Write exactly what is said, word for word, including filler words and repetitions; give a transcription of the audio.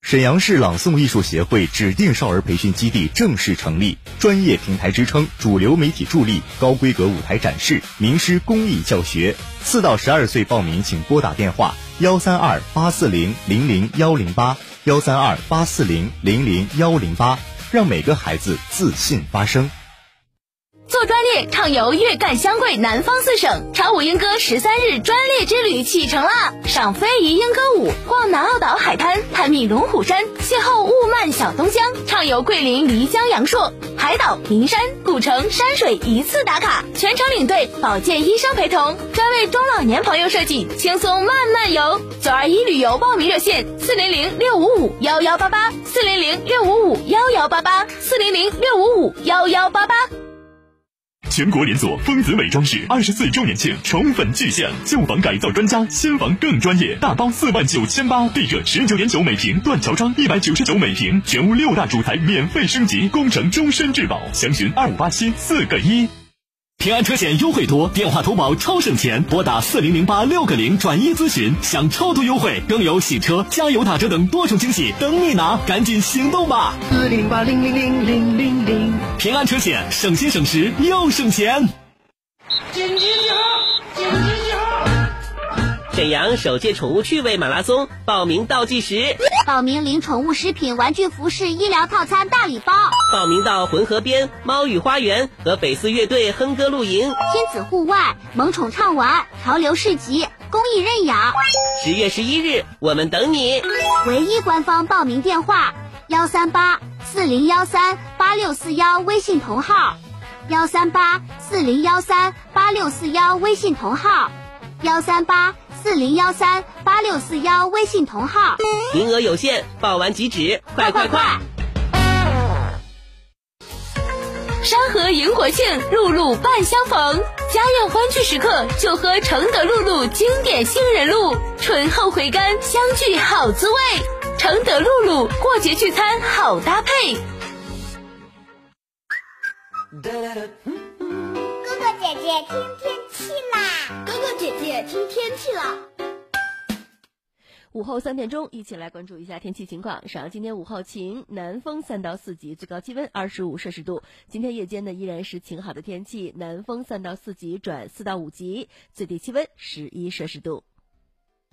沈阳市朗诵艺术协会指定少儿培训基地正式成立，专业平台支撑、主流媒体助力、高规格舞台展示、名师公益教学。四到十二岁报名请拨打电话幺三二八四零零零幺零八幺三二八四零零零幺零八，让每个孩子自信发声。 做专列畅游粤赣湘桂南方四省，长舞莺歌十三日专列之旅启程啦！赏非遗莺歌舞，逛南澳岛海滩，探秘龙虎山，邂逅雾漫小东江，畅游桂林漓江阳朔，海岛、名山、古城、山水一次打卡，全程领队，保健医生陪同，专为中老年朋友设计，轻松慢慢游。九二一旅游报名热线：四零零六五五幺幺八八，四零零六五五幺幺八八，四零零六五五幺幺八八。 全国连锁丰子美装饰二十四周年庆宠粉巨献，旧房改造专家，新房更专业，大包四万九千八，地热十九点九每平，断桥窗一百九十九每平，全屋六大主材免费升级，工程终身质保，详询二五八七四个一。 平安车险优惠多，电话投保超省钱，拨打四零零八六个零转一咨询，享超多优惠，更有洗车、加油打折等多重惊喜等你拿，赶紧行动吧！ 四零零八零零零零零零， 平安车险，省心省时又省钱。 姐姐你好，姐姐你好。 沈阳首届宠物趣味马拉松报名倒计时， 报名领宠物食品、玩具、服饰、医疗套餐大礼包。 报名到浑河边猫语花园和北四乐队哼歌露营， 亲子户外萌宠畅玩，潮流市集，公益认养。 十月十一日，我们等你。 唯一官方报名电话：幺三八四零幺三八六四幺，微信同号；幺三八四零幺三八六四幺，微信同号；幺三八四零幺三八六四幺，微信同号。 名额有限，报完即止，快快快！ 山河迎国庆，露露伴相逢。家宴欢聚时刻，就喝承德露露经典杏仁露，醇厚回甘，相聚好滋味。承德露露，过节聚餐好搭配。 哥哥姐姐听天气啦！ 哥哥姐姐听天气啦！ 午后三点钟，一起来关注一下天气情况。沈阳今天午后晴，南风三到四级，最高气温二十五摄氏度。今天夜间呢依然是晴好的天气，南风三到四级转四到五级，最低气温十一摄氏度。